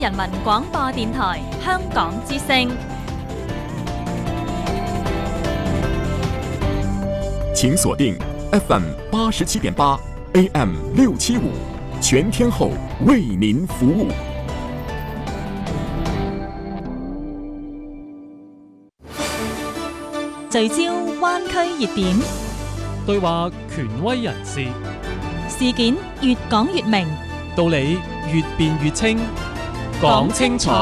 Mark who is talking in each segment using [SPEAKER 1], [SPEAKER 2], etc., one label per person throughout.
[SPEAKER 1] 人民廣播電台香港之聲，
[SPEAKER 2] 請鎖定 FM 87.8 AM 675，全天候為您服務。
[SPEAKER 1] 聚焦灣區熱點，
[SPEAKER 3] 對話權威人士，
[SPEAKER 1] 事件越講越明，
[SPEAKER 3] 道理越辯越清，講清楚，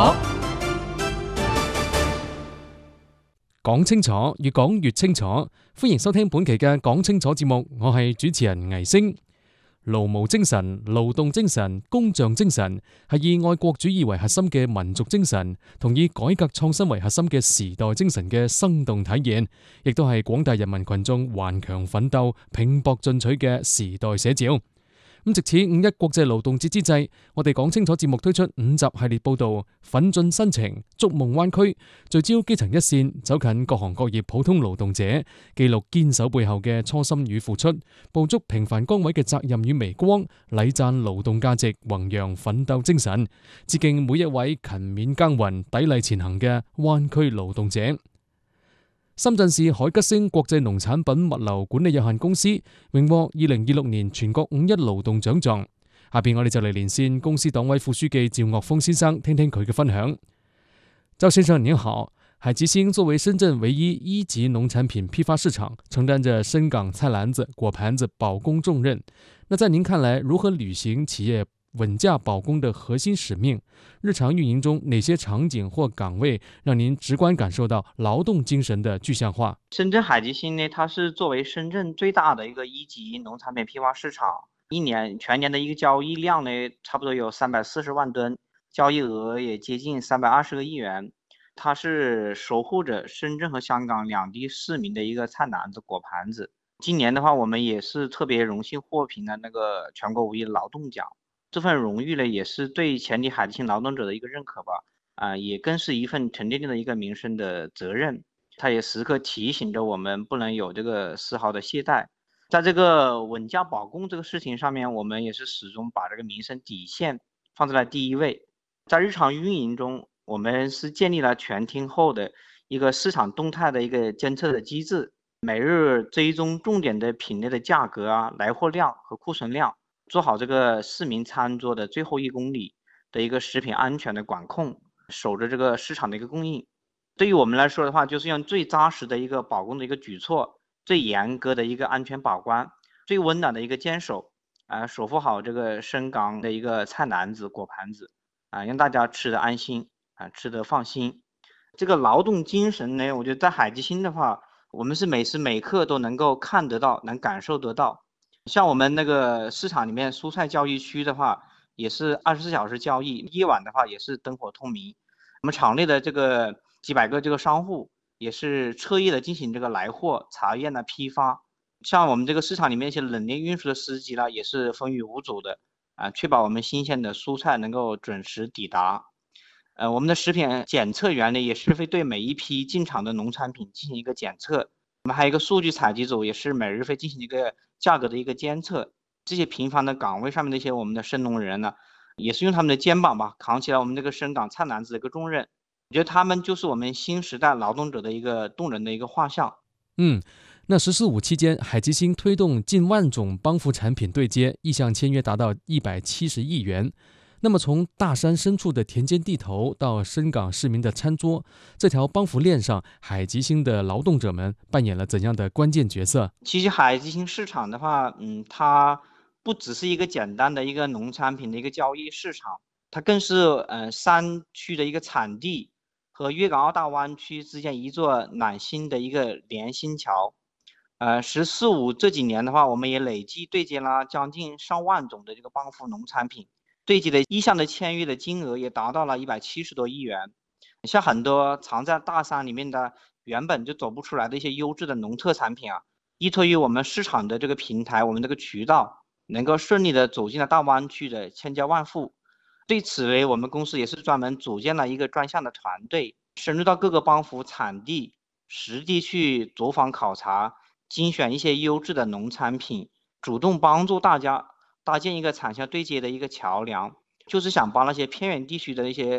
[SPEAKER 3] 講清楚，越講越清楚。歡迎收聽本期嘅講清楚節目，我係主持人倪星。勞務精神、勞動精神、工匠精神係以愛國主義為核心嘅民族精神，同以改革創新為核心嘅時代精神嘅生動體現，亦都係廣大人民群眾頑強奮鬥、拼搏進取嘅時代寫照。咁藉此五一國際勞動節之際，我哋講清楚節目推出5集系列報道，奮進新程，築夢灣區，聚焦基層一線，走近各行各業普通勞動者，記錄堅守背後嘅初心與付出，捕捉平凡崗位嘅責任與微光，禮讚勞動價值，弘揚奮鬥精神，致敬每一位勤勉耕耘、砥礪前行嘅灣區勞動者。深圳市海吉星國際農產品物流管理有限公司榮獲2026年全國五一勞動獎狀。下邊我哋就嚟連線公司黨委副書記趙岳峰先生，聽聽佢嘅分享。趙先生您好，海吉星作為深圳唯一1級農產品批發市場，承擔着深港菜籃子、果盤子保供重任。那在您看來，如何履行企業穩價保供的核心使命？日常運營中哪些場景或崗位讓您直觀感受到勞動精神的具象化？
[SPEAKER 4] 深圳海吉星呢，它是作為深圳最大的一個1級農產品批發市場，全年的一個交易量呢，差不多有340萬噸，交易額也接近320個億元。它是守護着深圳和香港兩地市民的一個菜籃子、果盤子。今年的話，我們也是特別榮幸獲評了那個全國五一勞動獎。這份榮譽呢，也是對全體海吉星勞動者的一個認可吧，也更是一份沉甸甸的一個民生的責任。它也時刻提醒着我們不能有這個絲毫的懈怠，在這個穩價保供這個事情上面，我們也是始終把這個民生底線放在了第一位。在日常運營中，我們是建立了全天候的一個市場動態的一個監測的機制，每日追蹤重點的品類的價格來貨量和庫存量，做好這個市民餐桌的最後1公里的一個食品安全的管控，守着這個市場的一個供應。對於我們來說的話，就是用最扎實的一個保供的一個舉措，最嚴格的一個安全把關，最溫暖的一個堅守，守護好這個深港的一個菜籃子、果盤子，讓大家吃得安心，吃得放心。這個勞動精神呢，我覺得在海吉星的話，我們是每時每刻都能夠看得到，能感受得到。像我們那個市場裡面蔬菜交易區的話，也是24小時交易，夜晚的話也是燈火通明。我們場內的這個幾百個這個商戶也是徹夜的進行這個來貨、查驗批發。像我們這個市場裡面一些冷鏈運輸的司機呢，也是風雨無阻的，確保我們新鮮的蔬菜能夠準時抵達。我們的食品檢測員呢，也是會對每一批進場的農產品進行一個檢測。我們還有一個數據採集組，也是每日會進行一個價格的一個監測。這些平凡的崗位上面的一些我們的深農人呢，也是用他們的肩膀吧，扛起來我們這個深港菜籃子的一個重任。我覺得他們就是我們新時代勞動者的一個動人的一個畫像。
[SPEAKER 3] 那14.5期間，海吉星推動近萬種幫扶產品對接，意向簽約達到170億元。那麼從大山深處的田間地頭到深港市民的餐桌，這條幫扶鏈上，海吉星的勞動者們扮演了怎樣的關鍵角色？
[SPEAKER 4] 其實海吉星市場的話，它不只是一個簡單的一個農產品的一個交易市場，它更是山區的一個產地和粵港澳大灣區之間一座暖心的一個連心橋。14.5這幾年的話，我們也累計對接了將近上萬種的這個幫扶農產品。對接的意向的簽約的金額也達到了170多億元。像很多藏在大山裡面的原本就走不出來的一些優質的農特產品依託於我們市場的這個平台，我們這個渠道能夠順利的走進了大灣區的千家萬戶。對此為我們公司也是專門組建了一個專項的團隊，深入到各個幫扶產地，實地去走訪考察，精選一些優質的農產品，主動幫助大家搭建一個產銷對接的一個橋梁， 就是想帮那些偏远地区的一些